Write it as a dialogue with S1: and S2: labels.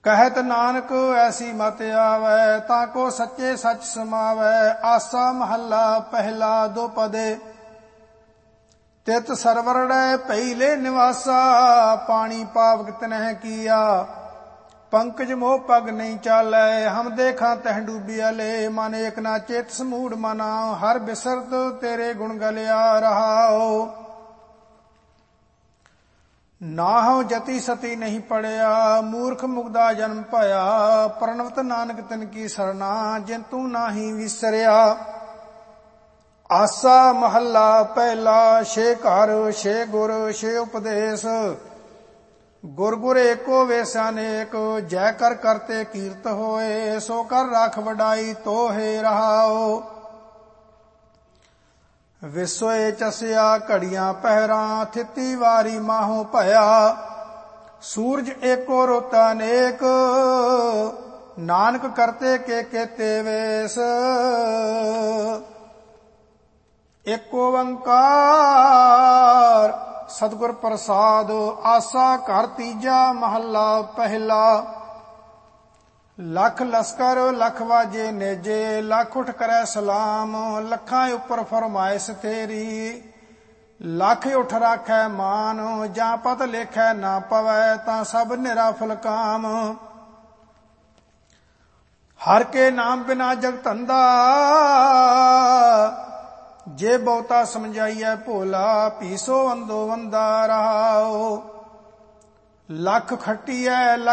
S1: कहत नानक ऐसी मत आवै, ताको सच्चे सच समावै। आसा महला पहला दो पदे, तित सरवरड़ै पहिले निवासा। पानी पावक तनह किया, पंकज मोह पग नहीं चालै। हम देखा तह डूबिया ले, मन एक ना चेत समूढ़ मना। हर बिसरत तेरे गुण गलिया रहाओ। नाहु जति सती नहीं पड़िया, मूर्ख मुग्धा जन्म पाया। प्रणवत नानक तिन की सरना, जिंतु नाही विसरिया। आसा महला पहला, छे घर छे गुर छे उपदेश। गुर गुर एको वेसानेक, जय कर करते कीर्त होए। सो कर राख वडाई तो हे रहाओ। विसोए चसिया घड़ियां पहरा, थिती वारी माहो भया। सूरज एको रोता नेक, नानक करते के केते वेश। एको ओंकार सतगुर प्रसाद, आसा घर तीजा महला पहला। लख लश्कर लख वाजे नेजे, लख उठ करे सलाम। लखां उपर फरमाइश तेरी, लख उठ राखै मान। जां पत लेखै ना पवै, तां सब निराफल काम। हर के नाम बिना जग धंधा, जे बहुता समझाइए भोला। पीसो अंदो वंदा रहाओ। लख खट्टी है